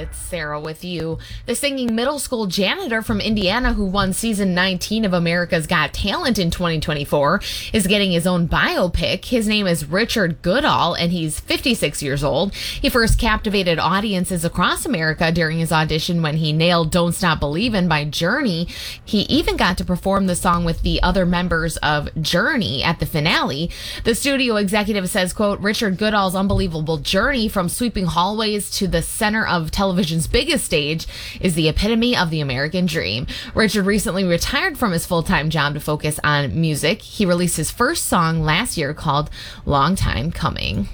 it's Sarah with you. The singing middle school janitor from Indiana who won season 19 of America's Got Talent in 2024 is getting his own biopic. His name is Richard Goodall, and he's 56 years old. He first captivated audiences across America during his audition when he nailed Don't Stop Believin' by Journey. He even got to perform the song with the other members of Journey at the finale. The studio executive says, quote, Richard Goodall's unbelievable journey from sweeping hallways to the center of television's biggest stage is the epitome of the American dream. Richard recently retired from his full-time job to focus on music. He released his first song last year called Long Time Coming.